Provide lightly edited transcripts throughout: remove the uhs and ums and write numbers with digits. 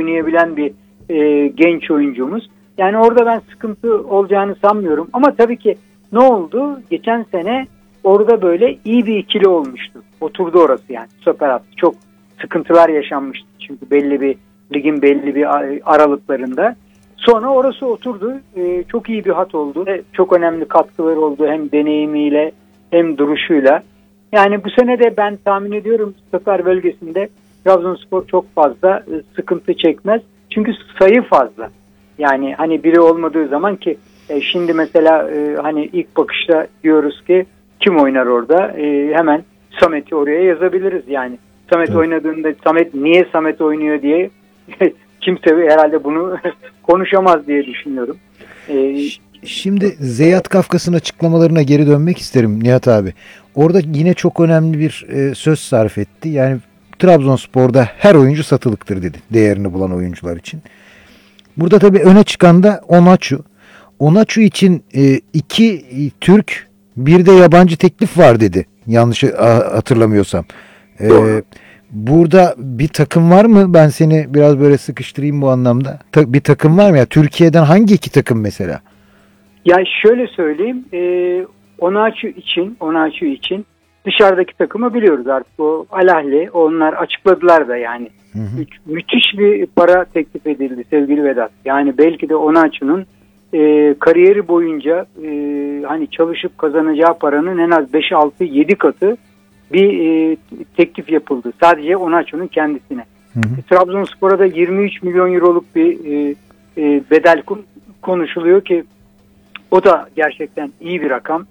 oynayabilen bir genç oyuncumuz. Yani orada ben sıkıntı olacağını sanmıyorum. Ama tabii ki ne oldu? Geçen sene orada böyle iyi bir ikili olmuştu. Oturdu orası yani. Stoper hattı. Çok sıkıntılar yaşanmıştı. Çünkü ligin belli bir aralıklarında. Sonra orası oturdu. Çok iyi bir hat oldu. Çok önemli katkıları oldu. Hem deneyimiyle hem duruşuyla. Yani bu sene de ben tahmin ediyorum stoper bölgesinde Trabzonspor çok fazla sıkıntı çekmez. Çünkü sayı fazla. Yani hani biri olmadığı zaman ki şimdi mesela hani ilk bakışta diyoruz ki kim oynar orada? Hemen Samet'i oraya yazabiliriz yani. Samet oynadığında niye Samet oynuyor diye kimse herhalde bunu konuşamaz diye düşünüyorum. Şimdi Zeyat Kafkas'ın açıklamalarına geri dönmek isterim Nihat abi. Orada yine çok önemli bir söz sarf etti. Yani Trabzonspor'da her oyuncu satılıktır dedi. Değerini bulan oyuncular için. Burada tabii öne çıkan da Onaçu. Onaçu için 2 Türk bir de yabancı teklif var dedi. Yanlış hatırlamıyorsam. Burada bir takım var mı? Ben seni biraz böyle sıkıştırayım bu anlamda. Bir takım var mı ya? Türkiye'den hangi 2 takım mesela? Ya şöyle söyleyeyim. Onaçu için dışarıdaki takımı biliyoruz artık. O Al Ahly, onlar açıkladılar da yani. Hı hı. Müthiş bir para teklif edildi sevgili Vedat. Yani belki de Onaçu'nun kariyeri boyunca hani çalışıp kazanacağı paranın en az 5, 6, 7 katı bir teklif yapıldı. Sadece Onaçu'nun kendisine. Hı hı. Trabzonspor'a da 23 milyon euroluk bir bedel konuşuluyor ki o da gerçekten iyi bir rakam.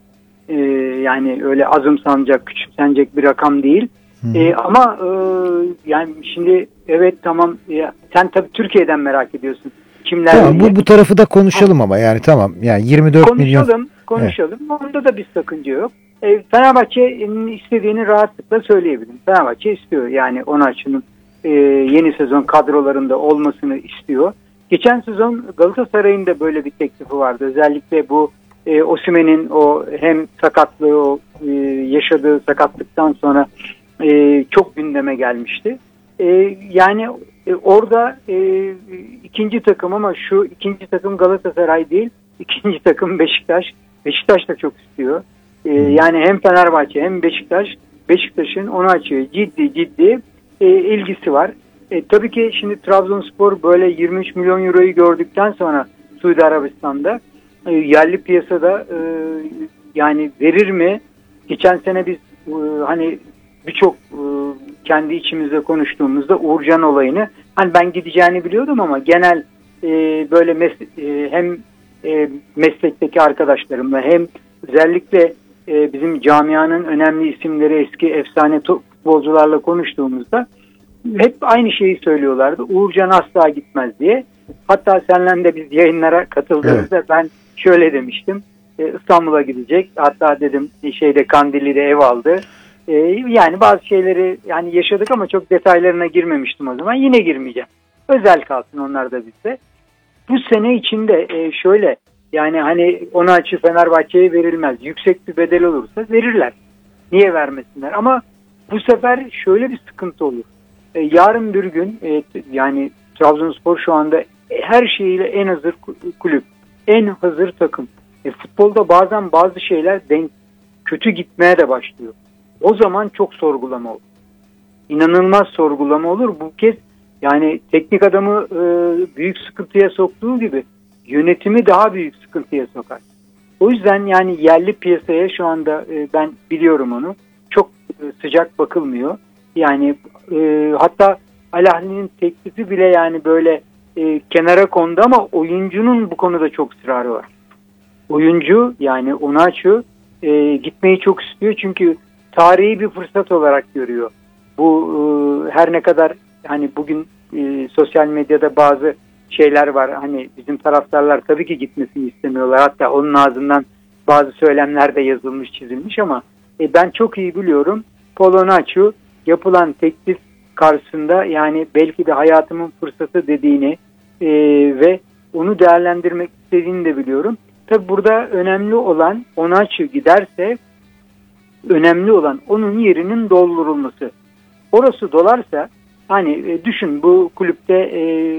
Yani öyle azımsanacak, küçümsenecek bir rakam değil. Ama yani şimdi evet tamam sen tabii Türkiye'den merak ediyorsun. Kimler? Tamam, bu tarafı da konuşalım ama yani tamam. Yani 24 milyon. Konuşalım. Evet. Onda da bir sakınca yok. Fenerbahçe'nin istediğini rahatlıkla söyleyebilirim. Fenerbahçe istiyor. Yani Onaçu'nun yeni sezon kadrolarında olmasını istiyor. Geçen sezon Galatasaray'ın da böyle bir teklifi vardı. Özellikle bu Osimhen'in o hem sakatlığı, yaşadığı sakatlıktan sonra çok gündeme gelmişti. Yani orada ikinci takım ama şu ikinci takım Galatasaray değil, ikinci takım Beşiktaş. Beşiktaş da çok istiyor. Yani hem Fenerbahçe hem Beşiktaş'ın Onaçu'ya ciddi ilgisi var. Tabii ki şimdi Trabzonspor böyle 23 milyon euroyu gördükten sonra Suudi Arabistan'da yerli piyasada yani verir mi? Geçen sene biz hani birçok kendi içimizde konuştuğumuzda Uğurcan olayını hani ben gideceğini biliyordum ama genel böyle hem meslekteki arkadaşlarımla hem özellikle bizim camianın önemli isimleri eski efsane futbolcularla konuştuğumuzda hep aynı şeyi söylüyorlardı. Uğurcan asla gitmez diye. Hatta seninle de biz yayınlara katıldığımızda evet. Ben şöyle demiştim. İstanbul'a gidecek. Hatta dedim Kandilli'de ev aldı. Yani bazı şeyleri yani yaşadık ama çok detaylarına girmemiştim o zaman. Yine girmeyeceğim. Özel kalsın onlar da bizde. Bu sene içinde şöyle yani hani Onaçu Fenerbahçe'ye verilmez. Yüksek bir bedel olursa verirler. Niye vermesinler? Ama bu sefer şöyle bir sıkıntı olur. Yarın bir gün yani Trabzonspor şu anda her şeyiyle en hazır kulüp, en hazır takım. Futbolda bazen bazı şeyler kötü gitmeye de başlıyor. O zaman çok sorgulama olur. İnanılmaz sorgulama olur. Bu kez yani teknik adamı büyük sıkıntıya soktuğu gibi yönetimi daha büyük sıkıntıya sokar. O yüzden yani yerli piyasaya şu anda ben biliyorum onu. Çok sıcak bakılmıyor. Yani hatta Al Ahly'nin teklifi bile yani böyle kenara kondu ama oyuncunun bu konuda çok ısrarı var. Oyuncu yani Onaçu gitmeyi çok istiyor çünkü tarihi bir fırsat olarak görüyor. Bu her ne kadar hani bugün sosyal medyada bazı şeyler var. Hani bizim taraftarlar tabii ki gitmesini istemiyorlar. Hatta onun ağzından bazı söylemler de yazılmış, çizilmiş ama ben çok iyi biliyorum. Paul Onaçu yapılan teklif karşısında yani belki de hayatımın fırsatı dediğini ve onu değerlendirmek istediğini de biliyorum. Tabi burada önemli olan Onaçu giderse önemli olan onun yerinin doldurulması. Orası dolarsa hani düşün bu kulüpte